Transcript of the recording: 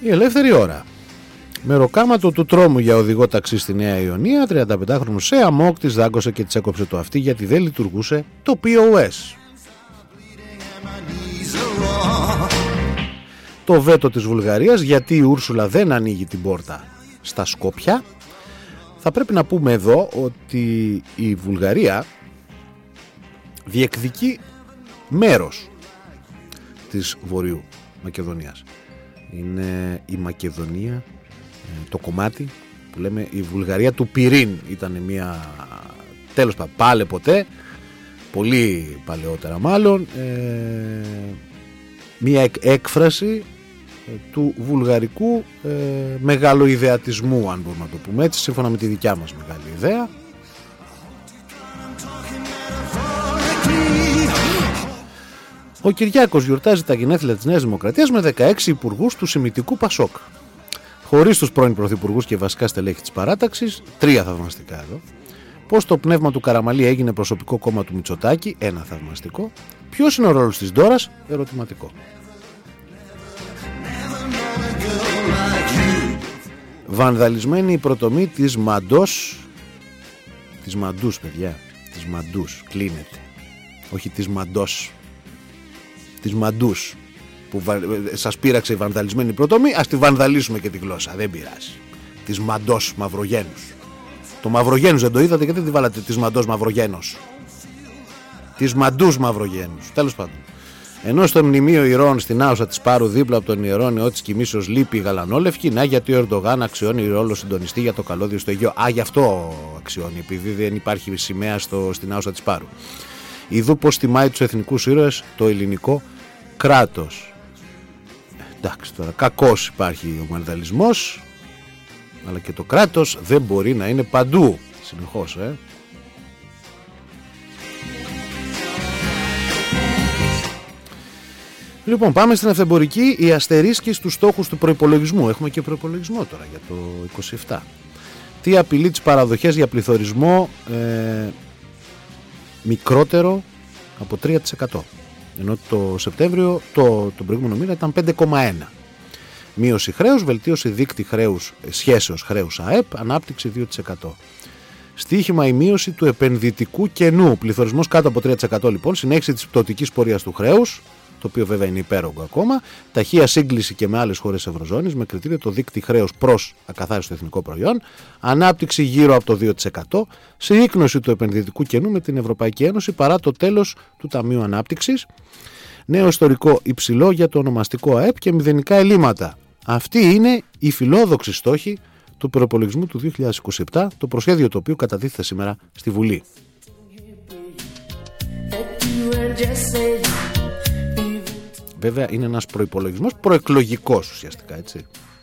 Η ελεύθερη ώρα. Μεροκάματο του τρόμου για οδηγό ταξί στη Νέα Ιωνία, 35χρονο σε αμόκ της δάγκωσε και της έκοψε το αυτί γιατί δεν λειτουργούσε το POS. Το βέτο της Βουλγαρίας γιατί η Ούρσουλα δεν ανοίγει την πόρτα στα Σκόπια. Θα πρέπει να πούμε εδώ ότι η Βουλγαρία διεκδικεί μέρος της Βορείου Μακεδονίας. Είναι η Μακεδονία, το κομμάτι που λέμε η Βουλγαρία του Πυρήν. Ήταν μια, τέλος πάντων, πάλε ποτέ, πολύ παλαιότερα μάλλον, μια έκφραση του βουλγαρικού μεγαλοειδεατισμού, αν μπορούμε να το πούμε έτσι, σύμφωνα με τη δικιά μας μεγάλη ιδέα. Ο Κυριάκος γιορτάζει τα γενέθλια της Νέας Δημοκρατίας με 16 υπουργούς του Σημιτικού Πασόκ. Χωρίς τους πρώην πρωθυπουργούς και βασικά στελέχη της παράταξης, 3 θαυμαστικά εδώ. Πώς το πνεύμα του Καραμαλή έγινε προσωπικό κόμμα του Μητσοτάκη, 1 θαυμαστικό. Ποιος είναι ο ρόλος της Ντόρας, ερωτηματικό. Βανδαλισμένη η προτομή της Μαντός. Της Μαντούς, παιδιά. Της Μαντούς, κλείνεται. Όχι της Μαντός. Της Μαντούς. Που σας πείραξε η βανδαλισμένη προτομή, ας τη βανδαλίσουμε και τη γλώσσα. Δεν πειράζει. Της Μαντός Μαυρογένους. Το Μαυρογένους δεν το είδατε, γιατί δεν τη βάλατε της Μαντός Μαυρογένος. Της Μαντούς Μαυρογένους. Τέλος πάντων. Ενώ στο μνημείο ηρώων στην Άουσα της Πάρου, δίπλα από τον ιερό νεό της Κοιμήσεως, λείπει η γαλανόλευκη. Να, γιατί ο Ερντογάν αξιώνει ρόλο συντονιστή για το καλώδιο στο Αιγαίο. Α, γι' αυτό αξιώνει, επειδή δεν υπάρχει σημαία στην Άουσα της Πάρου. Ιδού πως τιμάει τους εθνικούς ήρωες το ελληνικό κράτος. Εντάξει, τώρα κακός υπάρχει ο βανδαλισμός, αλλά και το κράτος δεν μπορεί να είναι παντού συνεχώς. Λοιπόν, πάμε στην ευθεμπορική. Οι αστερίσκοι στους στόχους του προϋπολογισμού. Έχουμε και προϋπολογισμό τώρα για το 27. Τι απειλεί τις παραδοχές για πληθωρισμό μικρότερο από 3%. Ενώ το Σεπτέμβριο, τον προηγούμενο μήνα, ήταν 5,1. Μείωση χρέους, βελτίωση δείκτη χρέους, σχέσεως χρέους ΑΕΠ, ανάπτυξη 2%. Στοίχημα η μείωση του επενδυτικού κενού. Πληθωρισμός κάτω από 3% λοιπόν, συνέχιση της πτωτικής πορείας του χρέους, το οποίο βέβαια είναι υπέρογκο ακόμα, ταχεία σύγκληση και με άλλες χώρες Ευρωζώνης, με κριτήριο το δείκτη χρέους προς ακαθάριστο εθνικό προϊόν, ανάπτυξη γύρω από το 2%, συρρίκνωση του επενδυτικού κενού με την Ευρωπαϊκή Ένωση παρά το τέλος του Ταμείου Ανάπτυξης, νέο ιστορικό υψηλό για το ονομαστικό ΑΕΠ και μηδενικά ελλείμματα. Αυτή είναι η φιλόδοξη στόχη του προϋπολογισμού του 2027, το προσχέδιο το οποίο κατατίθεται σήμερα στη Βουλή. Βέβαια είναι ένας προϋπολογισμός προεκλογικός ουσιαστικά, έτσι.